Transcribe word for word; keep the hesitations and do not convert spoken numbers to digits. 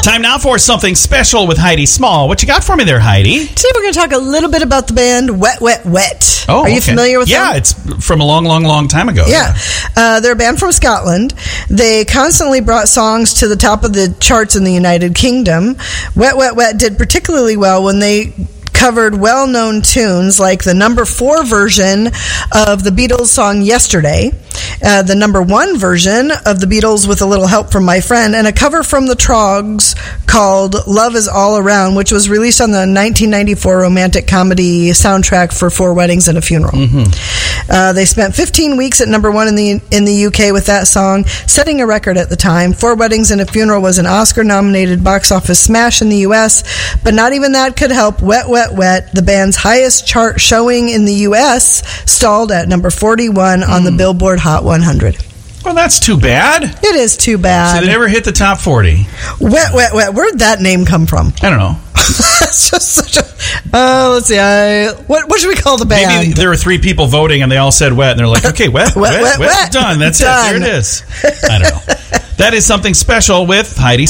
Time now for something special with Heidi Small. What you got for me there, Heidi? Today we're going to talk a little bit about the band Wet, Wet, Wet. Oh, Are you okay. familiar with yeah, them? Yeah, it's from a long, long, long time ago. Yeah. yeah. Uh, they're a band from Scotland. They constantly brought songs to the top of the charts in the United Kingdom. Wet, Wet, Wet did particularly well when they covered well-known tunes like the number four version of the Beatles song Yesterday, uh, the number one version of the Beatles with a little help from my friend, and a cover from the Troggs called Love Is All Around, which was released on the nineteen ninety-four romantic comedy soundtrack for Four Weddings and a Funeral. Mm-hmm. Uh, they spent fifteen weeks at number one in the in the U K with that song, setting a record at the time. Four Weddings and a Funeral was an Oscar-nominated box office smash in the U S, but not even that could help. Wet, Wet, Wet, the band's highest chart showing in the U S, stalled at number forty-one on mm. the Billboard Hot one hundred. Well, that's too bad. It is too bad. So they never hit the top forty. Wet, Wet, Wet. Where'd that name come from? I don't know. It's just such a... Uh, let's see. I, what, what should we call the band? Maybe there were three people voting and they all said wet, and they're like, okay, wet, wet, wet, wet, wet. wet. Done. That's Done. it. There it is. I don't know. That is something special with Heidi